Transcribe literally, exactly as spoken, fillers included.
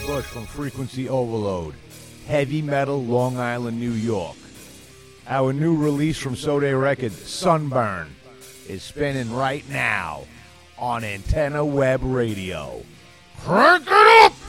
Bush from Frequency Overload, Heavy Metal, Long Island, New York. Our new release from Sode Records, Sunburn, is spinning right now on Antenna Web Radio. Crank it up!